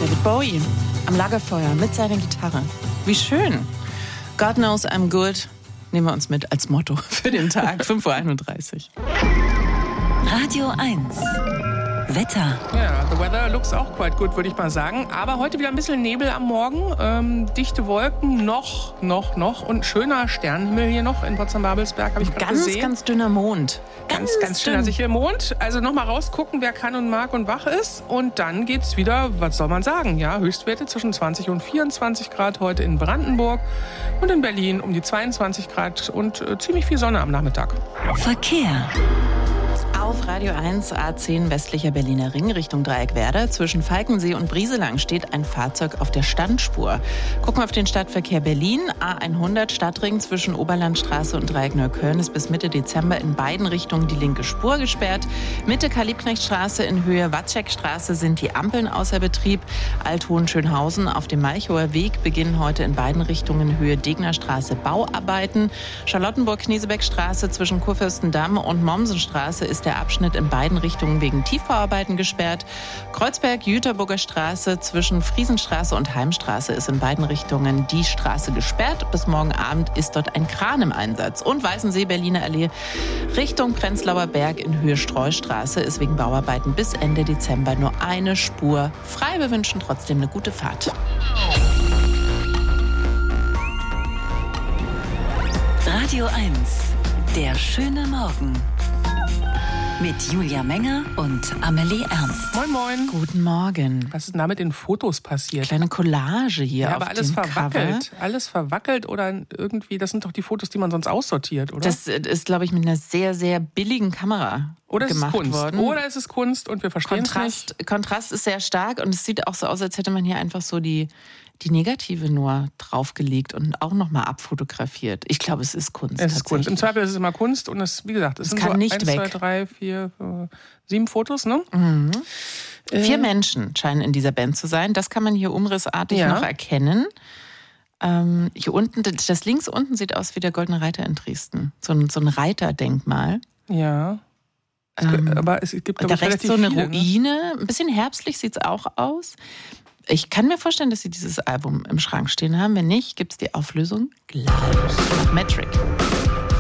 David Bowie am Lagerfeuer mit seiner Gitarre. Wie schön. God knows I'm good. Nehmen wir uns mit als Motto für den Tag. 5:31 Uhr. Radio 1. Wetter. Ja, the weather looks auch quite good, würde ich mal sagen. Aber heute wieder ein bisschen Nebel am Morgen, dichte Wolken, noch und schöner Sternenhimmel hier noch in Potsdam-Babelsberg, habe ich gerade gesehen. Ganz dünner Mond. Ganz schöner sicher Mond. Also nochmal rausgucken, wer kann und mag und wach ist. Und dann geht's wieder, was soll man sagen, ja, Höchstwerte zwischen 20 und 24 Grad heute in Brandenburg und in Berlin um die 22 Grad und ziemlich viel Sonne am Nachmittag. Verkehr. Auf Radio 1 A10 westlicher Berliner Ring Richtung Dreieckwerder. Zwischen Falkensee und Brieselang steht ein Fahrzeug auf der Standspur. Gucken wir auf den Stadtverkehr Berlin. A100 Stadtring zwischen Oberlandstraße und Dreieck Neukölln ist bis Mitte Dezember in beiden Richtungen die linke Spur gesperrt. Mitte Karl-Liebknecht-Straße in Höhe Watschekstraße sind die Ampeln außer Betrieb. Alt-Hohenschönhausen auf dem Malchower Weg beginnen heute in beiden Richtungen Höhe Degnerstraße Bauarbeiten. Charlottenburg-Knesebeckstraße zwischen Kurfürstendamm und Mommsenstraße ist der Abschnitt in beiden Richtungen wegen Tiefbauarbeiten gesperrt. Kreuzberg-Jüterburger Straße zwischen Friesenstraße und Heimstraße ist in beiden Richtungen die Straße gesperrt. Bis morgen Abend ist dort ein Kran im Einsatz. Und Weißensee-Berliner Allee Richtung Prenzlauer Berg in Höhe Streustraße ist wegen Bauarbeiten bis Ende Dezember nur eine Spur frei. Wir wünschen trotzdem eine gute Fahrt. Radio 1. Der schöne Morgen. Mit Julia Menger und Amelie Ernst. Moin, moin. Guten Morgen. Was ist denn da mit den Fotos passiert? Kleine Collage hier Ja, auf aber alles dem verwackelt. Cover. Alles verwackelt oder irgendwie, das sind doch die Fotos, die man sonst aussortiert, oder? Das ist, glaube ich, mit einer sehr, sehr billigen Kamera Oder es ist gemacht Kunst. worden. Oder es ist Kunst und wir verstehen es nicht. Kontrast ist sehr stark und es sieht auch so aus, als hätte man hier einfach so die Negative nur draufgelegt und auch nochmal abfotografiert. Ich glaube, es ist Kunst. Es ist Kunst. Im Zweifel ist es immer Kunst und es, wie gesagt, es sind kann so nicht 1, weg. 2, 3, 4, 7 Fotos, ne? 4 Menschen scheinen in dieser Band zu sein. Das kann man hier umrissartig noch erkennen. Hier unten, das links unten sieht aus wie der Goldene Reiter in Dresden. So ein Reiterdenkmal. Ja. Aber es gibt, glaube Da ich, rechts relativ so eine viele, Ruine. Ne? Ein bisschen herbstlich sieht es auch aus. Ich kann mir vorstellen, dass Sie dieses Album im Schrank stehen haben. Wenn nicht, gibt es die Auflösung gleich. Metric.